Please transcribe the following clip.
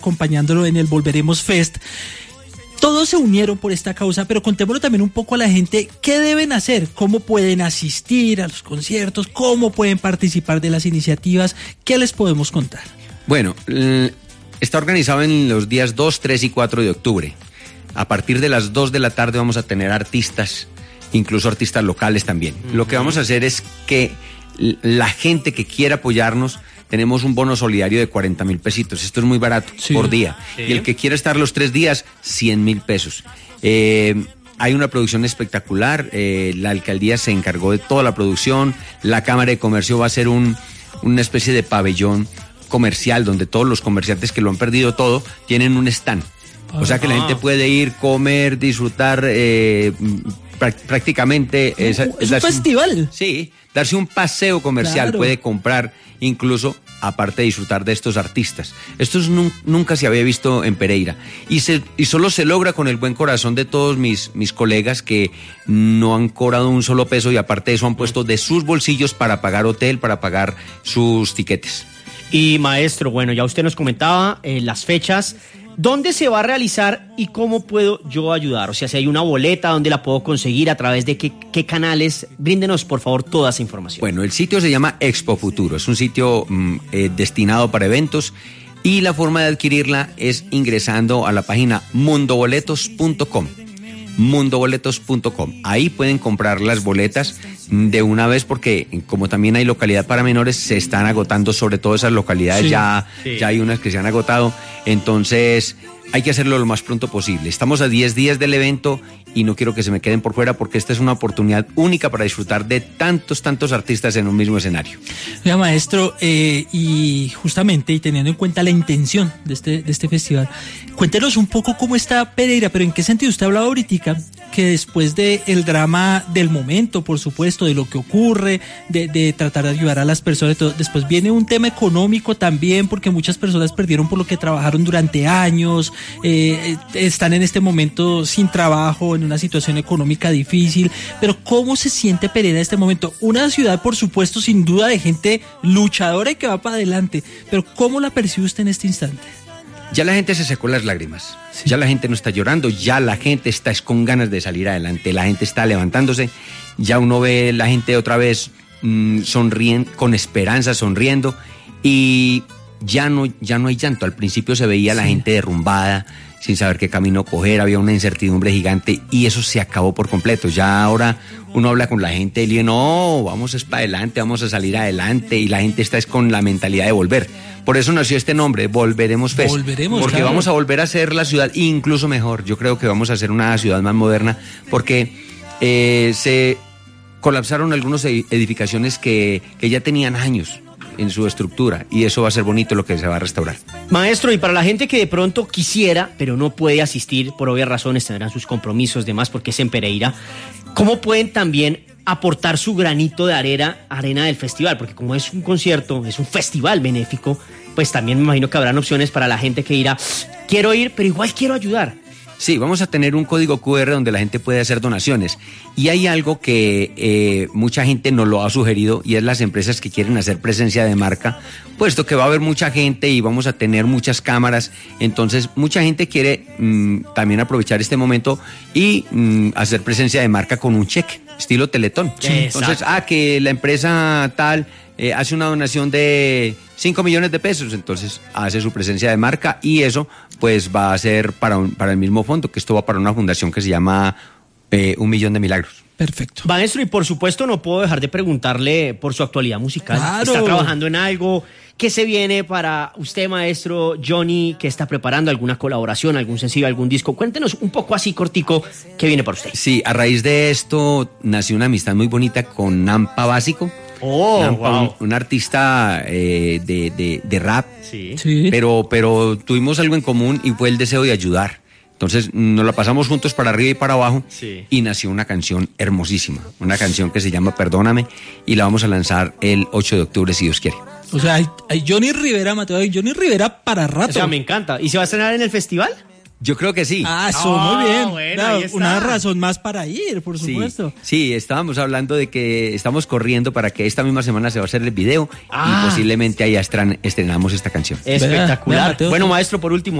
acompañándolo en el Volveremos Fest. Todos se unieron por esta causa, pero contémoslo también un poco a la gente. ¿Qué deben hacer? ¿Cómo pueden asistir a los conciertos? ¿Cómo pueden participar de las iniciativas? ¿Qué les podemos contar? Bueno, está organizado en los días 2, 3 y 4 de octubre. A partir de las 2 de la tarde vamos a tener artistas, incluso artistas locales también. Lo que vamos a hacer es que la gente que quiera apoyarnos, tenemos un bono solidario de 40,000 pesitos. Esto es muy barato por día. Sí. Y el que quiera estar los 3 días, 100,000 pesos. Hay una producción espectacular. La alcaldía se encargó de toda la producción. La Cámara de Comercio va a ser una especie de pabellón comercial donde todos los comerciantes que lo han perdido todo tienen un stand. O sea que la gente puede ir, comer, disfrutar prácticamente. Es un festival. Sí, darse un paseo comercial, claro. Puede comprar incluso, aparte de disfrutar de estos artistas. Esto nunca se había visto en Pereira. Y solo se logra con el buen corazón de todos mis colegas que no han cobrado un solo peso y aparte de eso han puesto de sus bolsillos para pagar hotel, para pagar sus tiquetes. Y maestro, bueno, ya usted nos comentaba las fechas. ¿Dónde se va a realizar y cómo puedo yo ayudar? O sea, si hay una boleta, ¿dónde la puedo conseguir? ¿A través de qué canales? Bríndenos, por favor, toda esa información. Bueno, el sitio se llama Expo Futuro. Es un sitio destinado para eventos y la forma de adquirirla es ingresando a la página mundoboletos.com. mundoboletos.com. Ahí pueden comprar las boletas de una vez porque como también hay localidad para menores, se están agotando sobre todo esas localidades, ya hay unas que se han agotado, entonces hay que hacerlo lo más pronto posible. Estamos a 10 días del evento y no quiero que se me queden por fuera porque esta es una oportunidad única para disfrutar de tantos artistas en un mismo escenario. Oiga, maestro, y justamente y teniendo en cuenta la intención de este festival, cuéntenos un poco cómo está Pereira, pero en qué sentido. Usted hablaba ahorita que después del drama del momento, por supuesto, de lo que ocurre, de tratar de ayudar a las personas, todo, después viene un tema económico también, porque muchas personas perdieron por lo que trabajaron durante años, están en este momento sin trabajo, en una situación económica difícil, pero ¿cómo se siente Pereira en este momento? Una ciudad, por supuesto, sin duda de gente luchadora y que va para adelante, pero ¿cómo la percibe usted en este instante? Ya la gente se secó las lágrimas, sí. Ya la gente no está llorando, ya la gente está con ganas de salir adelante, la gente está levantándose, ya uno ve la gente otra vez sonriendo, con esperanza, sonriendo, y ya no hay llanto. Al principio se veía la gente derrumbada, sin saber qué camino coger, había una incertidumbre gigante y eso se acabó por completo. Ya ahora uno habla con la gente y le dice, no, vamos para adelante, vamos a salir adelante, y la gente está con la mentalidad de volver. Por eso nació este nombre, Volveremos Fest. Porque claro, vamos a volver a ser la ciudad incluso mejor. Yo creo que vamos a ser una ciudad más moderna porque se colapsaron algunas edificaciones que ya tenían años en su estructura y eso va a ser bonito lo que se va a restaurar. Maestro, y para la gente que de pronto quisiera, pero no puede asistir por obvias razones, tendrán sus compromisos, demás, porque es en Pereira, ¿cómo pueden también aportar su granito de arena del festival? Porque como es un concierto, es un festival benéfico, pues también me imagino que habrán opciones para la gente que dirá, quiero ir, pero igual quiero ayudar. Sí, vamos a tener un código QR donde la gente puede hacer donaciones. Y hay algo que mucha gente nos lo ha sugerido y es las empresas que quieren hacer presencia de marca, puesto que va a haber mucha gente y vamos a tener muchas cámaras. Entonces, mucha gente quiere también aprovechar este momento y hacer presencia de marca con un cheque, estilo Teletón. Sí, entonces, que la empresa tal hace una donación de 5 millones de pesos, entonces hace su presencia de marca y eso pues va a ser para el mismo fondo, que esto va para una fundación que se llama 1 Millón de Milagros. Perfecto. Maestro, y por supuesto no puedo dejar de preguntarle por su actualidad musical. Claro. ¿Está trabajando en algo? ¿Qué se viene para usted, maestro Johnny? ¿Qué está preparando? ¿Alguna colaboración, algún sencillo, algún disco? Cuéntenos un poco así cortico, ¿qué viene para usted? Sí, a raíz de esto nació una amistad muy bonita con Nampa Básico. Nampa, wow. un artista de rap, sí. Pero tuvimos algo en común y fue el deseo de ayudar. Entonces nos la pasamos juntos para arriba y para abajo, sí. Y nació una canción hermosísima, una canción que se llama Perdóname y la vamos a lanzar el 8 de octubre si Dios quiere. O sea, hay Johnny Rivera, Mateo, hay Johnny Rivera para rato. O sea, me encanta. ¿Y se va a estrenar en el festival? Yo creo que sí. Ah, eso, muy bien. Bueno, ahí está. Una razón más para ir, por Sí, supuesto. sí, estábamos hablando de que estamos corriendo para que esta misma semana se va a hacer el video y posiblemente ahí estrenamos esta canción. Espectacular. Vea, Mateo. Bueno, maestro, por último.